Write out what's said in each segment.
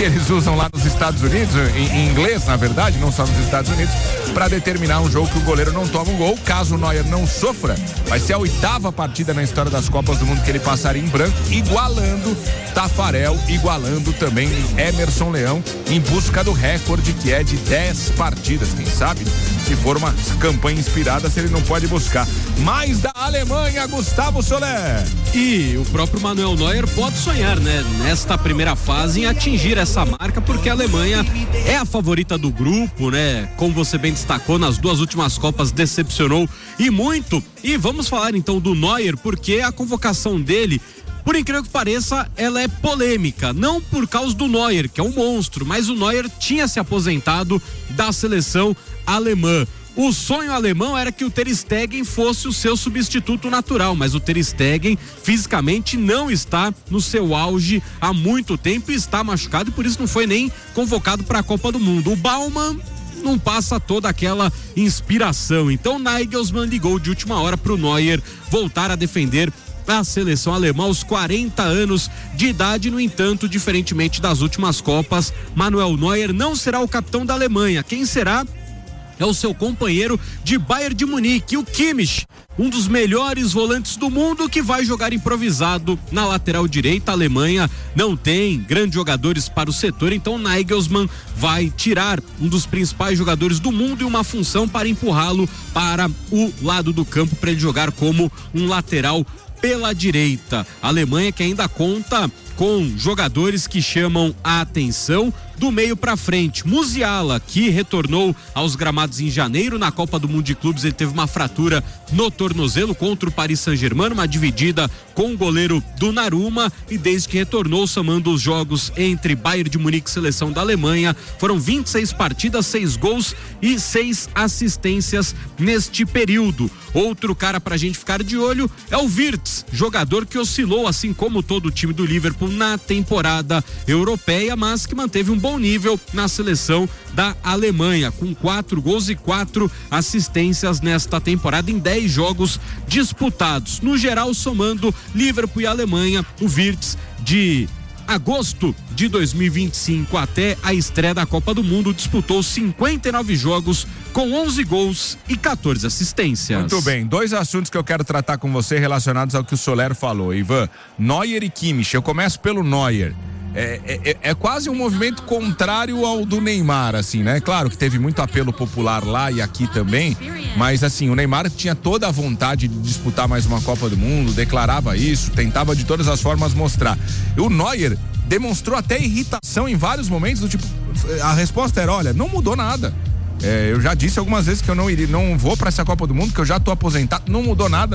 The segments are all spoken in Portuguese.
que eles usam lá nos Estados Unidos, em inglês, na verdade, não só nos Estados Unidos, para determinar um jogo que o goleiro não toma um gol. Caso o Neuer não sofra, vai ser a 8ª partida na história das Copas do Mundo que ele passaria em branco, igualando Tafarel, igualando também Emerson Leão, em busca do recorde que é de 10 partidas. Quem sabe, se for uma campanha inspirada, se ele não pode buscar. Mais da Alemanha, Gustavo Soler. E o próprio Manuel Neuer pode sonhar, né, nesta primeira fase em atingir essa marca, porque a Alemanha é a favorita do grupo, né? Como você bem destacou, nas 2 últimas Copas decepcionou e muito. E vamos falar então do Neuer, porque a convocação dele, por incrível que pareça, ela é polêmica, não por causa do Neuer, que é um monstro, mas o Neuer tinha se aposentado da seleção alemã. O sonho alemão era que o Ter Stegen fosse o seu substituto natural, mas o Ter Stegen fisicamente não está no seu auge há muito tempo e está machucado e por isso não foi nem convocado para a Copa do Mundo. O Baumann não passa toda aquela inspiração, então Nagelsmann ligou de última hora para o Neuer voltar a defender a seleção alemã aos 40 anos de idade. No entanto, diferentemente das últimas Copas, Manuel Neuer não será o capitão da Alemanha. Quem será? É o seu companheiro de Bayern de Munique, o Kimmich, um dos melhores volantes do mundo, que vai jogar improvisado na lateral direita. A Alemanha não tem grandes jogadores para o setor, então Nagelsmann vai tirar um dos principais jogadores do mundo e uma função para empurrá-lo para o lado do campo para ele jogar como um lateral pela direita. A Alemanha que ainda conta com jogadores que chamam a atenção do meio para frente. Musiala, que retornou aos gramados em janeiro na Copa do Mundo de Clubes, ele teve uma fratura no tornozelo contra o Paris Saint-Germain, uma dividida com o goleiro Donnarumma, e desde que retornou, somando os jogos entre Bayern de Munique e seleção da Alemanha, foram 26 partidas, 6 gols e 6 assistências neste período. Outro cara pra gente ficar de olho é o Wirtz, jogador que oscilou, assim como todo o time do Liverpool, na temporada europeia, mas que manteve um bom nível na seleção da Alemanha, com 4 gols e 4 assistências nesta temporada em 10 jogos disputados. No geral, somando Liverpool e Alemanha, o Wirtz de agosto de 2025 até a estreia da Copa do Mundo disputou 59 jogos com 11 gols e 14 assistências. Muito bem, 2 assuntos que eu quero tratar com você relacionados ao que o Soler falou, Ivan. Neuer e Kimmich. Eu começo pelo Neuer. É quase um movimento contrário ao do Neymar, assim, né? Claro que teve muito apelo popular lá e aqui também, mas assim, o Neymar tinha toda a vontade de disputar mais uma Copa do Mundo, declarava isso, tentava de todas as formas mostrar. E o Neuer demonstrou até irritação em vários momentos, do tipo, a resposta era, olha, não mudou nada. Eu já disse algumas vezes que eu não vou para essa Copa do Mundo, que eu já tô aposentado, não mudou nada.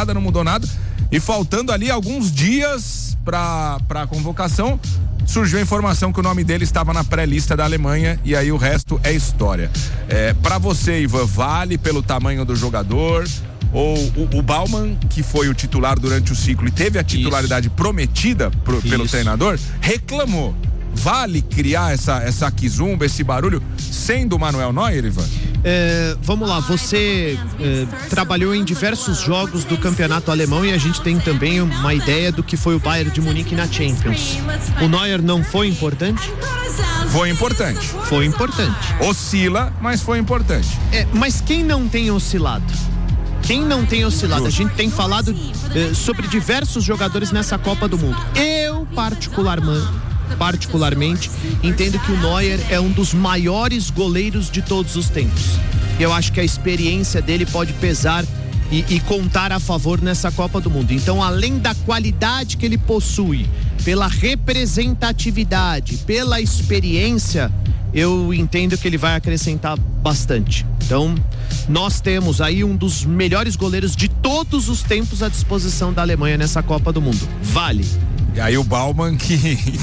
E faltando ali alguns dias para a convocação, surgiu a informação que o nome dele estava na pré-lista da Alemanha, e aí o resto é história. Para você, Ivan, vale pelo tamanho do jogador? Ou o Baumann, que foi o titular durante o ciclo e teve a titularidade prometida pelo treinador, reclamou. Vale criar essa quizumba, esse barulho, sendo o Manuel Neuer, Ivan? Vamos lá, você trabalhou em diversos jogos do campeonato alemão e a gente tem também uma ideia do que foi o Bayern de Munique na Champions. O Neuer não foi importante? Foi importante. Foi importante. Oscila, mas foi importante. Mas quem não tem oscilado? Quem não tem oscilado? Justo. A gente tem falado sobre diversos jogadores nessa Copa do Mundo. Eu, particularmente, entendo que o Neuer é um dos maiores goleiros de todos os tempos. Eu acho que a experiência dele pode pesar e contar a favor nessa Copa do Mundo. Então, além da qualidade que ele possui, pela representatividade, pela experiência, eu entendo que ele vai acrescentar bastante. Então, nós temos aí um dos melhores goleiros de todos os tempos à disposição da Alemanha nessa Copa do Mundo. Vale. E aí o Baumann que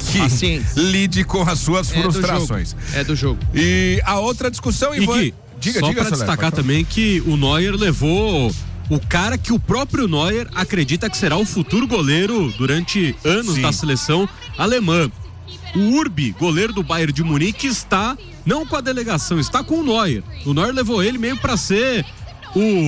lide com as suas frustrações. É do jogo. E a outra discussão, Ivan... Diga, para destacar também que o Neuer levou o cara que o próprio Neuer acredita que será o futuro goleiro durante anos da seleção alemã. O Urbi, goleiro do Bayern de Munique, está não com a delegação, está com o Neuer. O Neuer levou ele meio para ser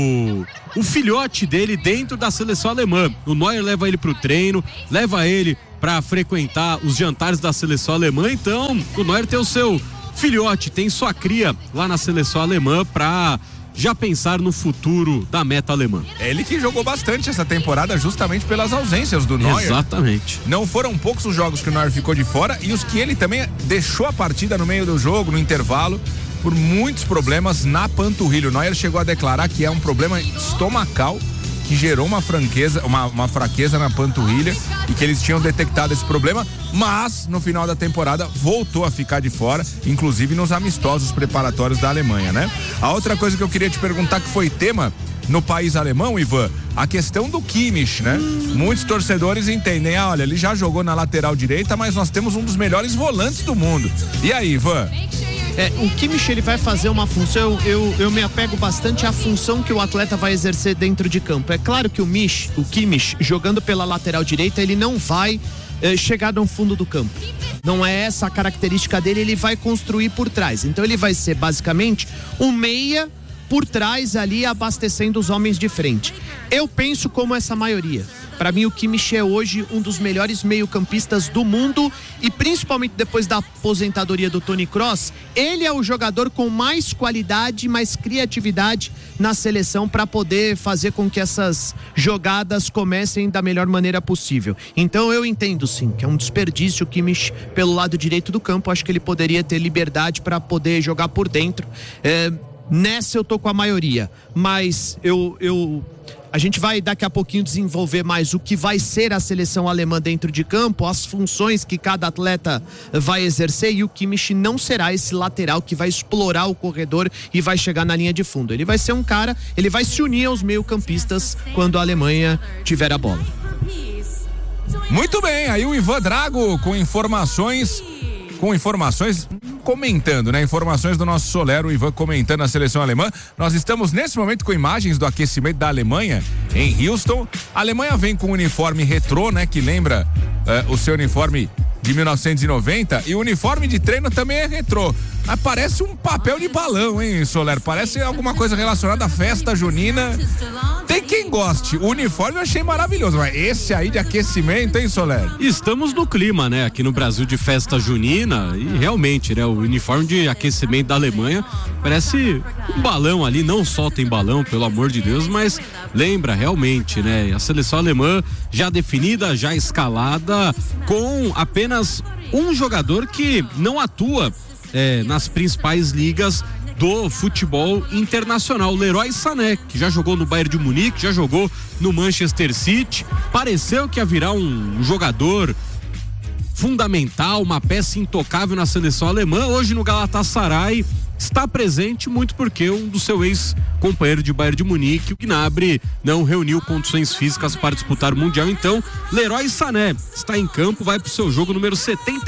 o filhote dele dentro da seleção alemã. O Neuer leva ele pro treino, leva ele para frequentar os jantares da seleção alemã, então o Neuer tem o seu filhote, tem sua cria lá na seleção alemã para já pensar no futuro da meta alemã. É ele que jogou bastante essa temporada justamente pelas ausências do Neuer. Exatamente. Não foram poucos os jogos que o Neuer ficou de fora e os que ele também deixou a partida no meio do jogo, no intervalo, por muitos problemas na panturrilha. O Neuer chegou a declarar que é um problema estomacal que gerou uma fraqueza na panturrilha e que eles tinham detectado esse problema, mas no final da temporada voltou a ficar de fora, inclusive nos amistosos preparatórios da Alemanha, né? A outra coisa que eu queria te perguntar, que foi tema no país alemão, Ivan, a questão do Kimmich, né? Muitos torcedores entendem, olha, ele já jogou na lateral direita, mas nós temos um dos melhores volantes do mundo. E aí, Ivan? O Kimmich, ele vai fazer uma função, eu me apego bastante à função que o atleta vai exercer dentro de campo. É claro que o Kimmich, jogando pela lateral direita, ele não vai chegar no fundo do campo. Não é essa a característica dele, ele vai construir por trás. Então ele vai ser basicamente um meia por trás ali, abastecendo os homens de frente. Eu penso como essa maioria. Para mim, o Kimmich é hoje um dos melhores meio-campistas do mundo e principalmente depois da aposentadoria do Toni Kroos, ele é o jogador com mais qualidade, mais criatividade na seleção para poder fazer com que essas jogadas comecem da melhor maneira possível. Então eu entendo sim que é um desperdício o Kimmich pelo lado direito do campo. Acho que ele poderia ter liberdade para poder jogar por dentro. Nessa eu tô com a maioria, mas a gente vai daqui a pouquinho desenvolver mais o que vai ser a seleção alemã dentro de campo, as funções que cada atleta vai exercer, e o Kimmich não será esse lateral que vai explorar o corredor e vai chegar na linha de fundo. Ele vai ser um cara, ele vai se unir aos meio-campistas quando a Alemanha tiver a bola. Muito bem, aí o Ivan Drago com informações comentando, né? Informações do nosso Soler, o Ivan comentando a seleção alemã. Nós estamos nesse momento com imagens do aquecimento da Alemanha em Houston. A Alemanha vem com um uniforme retrô, né? Que lembra o seu uniforme de 1990, e o uniforme de treino também é retrô. Mas parece um papel de balão, hein, Soler? Parece alguma coisa relacionada à festa junina. Tem quem goste. O uniforme eu achei maravilhoso, mas esse aí de aquecimento, hein, Soler? Estamos no clima, né? Aqui no Brasil, de festa junina, e realmente, né? O uniforme de aquecimento da Alemanha parece um balão ali. Não só tem balão, pelo amor de Deus, mas lembra realmente, né? A seleção alemã já definida, já escalada, com apenas um jogador que não atua nas principais ligas do futebol internacional, Leroy Sané, que já jogou no Bayern de Munique, já jogou no Manchester City, pareceu que ia virar um jogador fundamental, uma peça intocável na seleção alemã. Hoje no Galatasaray está presente muito porque um do seu ex-companheiro de Bayern de Munique, o Gnabry, não reuniu condições físicas para disputar o Mundial. Então, Leroy Sané está em campo, vai para o seu jogo número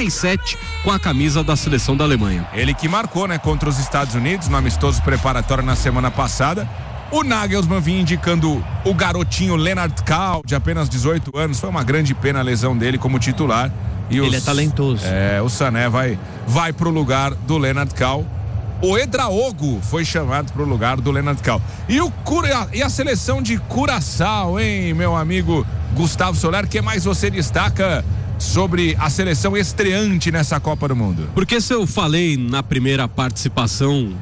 77 com a camisa da seleção da Alemanha. Ele que marcou, né, contra os Estados Unidos no amistoso preparatório na semana passada. O Nagelsmann vinha indicando o garotinho Lennart Kau, de apenas 18 anos. Foi uma grande pena a lesão dele como titular. E ele é talentoso. O Sané vai pro lugar do Lennart Kau. O Edraogo foi chamado para o lugar do Lennart Kau. E a seleção de Curaçao, hein, meu amigo Gustavo Soler? O que mais você destaca sobre a seleção estreante nessa Copa do Mundo? Porque se eu falei na primeira participação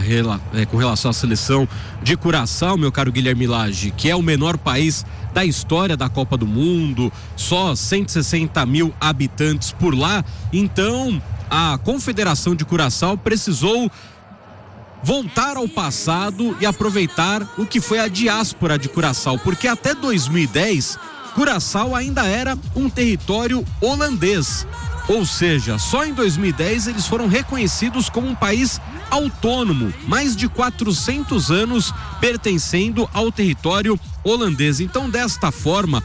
com relação à seleção de Curaçao, meu caro Guilherme Lage, que é o menor país da história da Copa do Mundo, só 160 mil habitantes por lá, então a Confederação de Curaçao precisou voltar ao passado e aproveitar o que foi a diáspora de Curaçao, porque até 2010 Curaçao ainda era um território holandês, ou seja, só em 2010 eles foram reconhecidos como um país autônomo, mais de 400 anos pertencendo ao território holandês. Então, desta forma,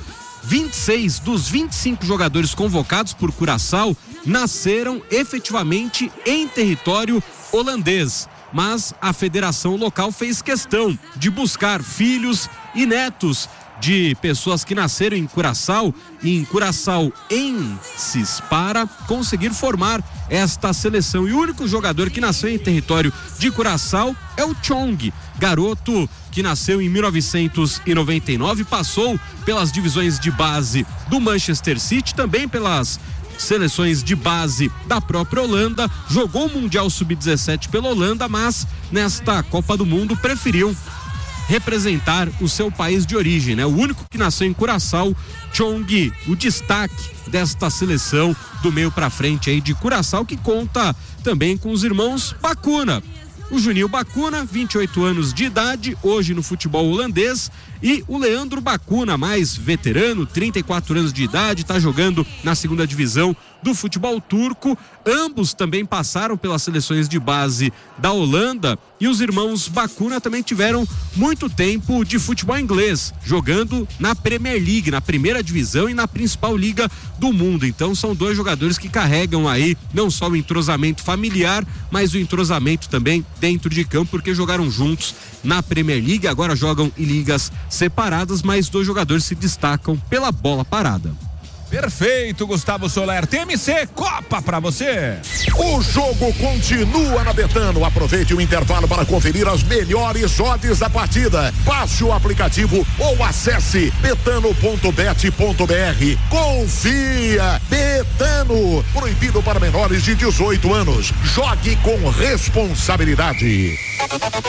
26 dos 25 jogadores convocados por Curaçao nasceram efetivamente em território holandês, mas a federação local fez questão de buscar filhos e netos de pessoas que nasceram em Curaçao e em Curaçaoenses para conseguir formar esta seleção. E o único jogador que nasceu em território de Curaçao é o Chong, garoto que nasceu em 1999, passou pelas divisões de base do Manchester City, também pelas seleções de base da própria Holanda, jogou o Mundial Sub-17 pela Holanda, mas nesta Copa do Mundo preferiu representar o seu país de origem, né? O único que nasceu em Curaçao, Chong, o destaque desta seleção do meio pra frente aí de Curaçao, que conta também com os irmãos Bacuna. O Juninho Bacuna, 28 anos de idade, hoje no futebol holandês, e o Leandro Bacuna, mais veterano, 34 anos de idade, está jogando na segunda divisão do futebol turco. Ambos também passaram pelas seleções de base da Holanda, e os irmãos Bacuna também tiveram muito tempo de futebol inglês, jogando na Premier League, na primeira divisão e na principal liga do mundo. Então são dois jogadores que carregam aí não só o entrosamento familiar, mas o entrosamento também dentro de campo, porque jogaram juntos na Premier League, agora jogam em ligas separadas, mas dois jogadores se destacam pela bola parada. Perfeito, Gustavo Soler. TMC Copa pra você. O jogo continua na Betano. Aproveite o intervalo para conferir as melhores odds da partida. Baixe o aplicativo ou acesse betano.bet.br. Confia. Betano. Proibido para menores de 18 anos. Jogue com responsabilidade.